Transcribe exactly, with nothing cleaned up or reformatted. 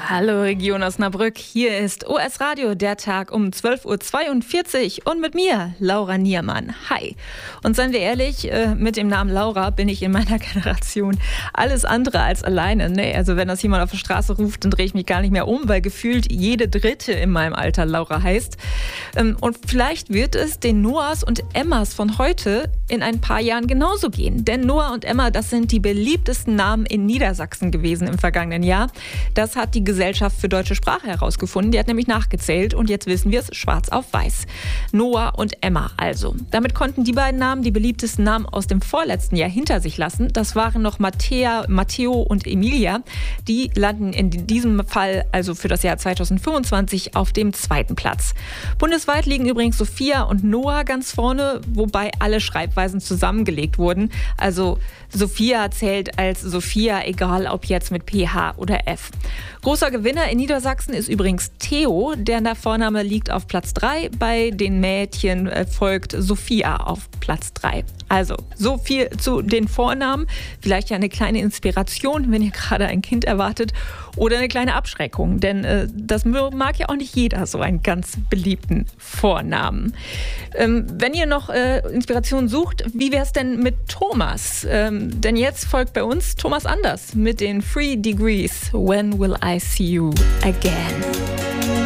Hallo Region Osnabrück, hier ist O S Radio, der Tag um zwölf Uhr zweiundvierzig und mit mir, Laura Niermann. Hi. Und seien wir ehrlich, mit dem Namen Laura bin ich in meiner Generation alles andere als alleine. Nee, also wenn das jemand auf der Straße ruft, dann drehe ich mich gar nicht mehr um, weil gefühlt jede Dritte in meinem Alter Laura heißt. Und vielleicht wird es den Noahs und Emmas von heute in ein paar Jahren genauso gehen. Denn Noah und Emma, das sind die beliebtesten Namen in Niedersachsen gewesen im vergangenen Jahr. Das hat die Gesellschaft für deutsche Sprache herausgefunden. Die hat nämlich nachgezählt und jetzt wissen wir es schwarz auf weiß. Noah und Emma also. Damit konnten die beiden Namen die beliebtesten Namen aus dem vorletzten Jahr hinter sich lassen. Das waren noch Mattea, Matteo und Emilia. Die landen in diesem Fall also für das Jahr zweitausendfünfundzwanzig auf dem zweiten Platz. Bundesweit liegen übrigens Sophia und Noah ganz vorne, wobei alle Schreibweisen zusammengelegt wurden. Also Sophia zählt als Sophia, egal ob jetzt mit P H oder F. Großer Gewinner in Niedersachsen ist übrigens Theo, der Vorname liegt auf Platz drei. Bei den Mädchen folgt Sophia auf Platz drei. Also, so viel zu den Vornamen. Vielleicht ja eine kleine Inspiration, wenn ihr gerade ein Kind erwartet, oder eine kleine Abschreckung, denn äh, das mag ja auch nicht jeder, so einen ganz beliebten Vornamen. Ähm, wenn ihr noch äh, Inspiration sucht, wie wäre es denn mit Thomas? Ähm, denn jetzt folgt bei uns Thomas Anders mit den Three Degrees. When will I see you again?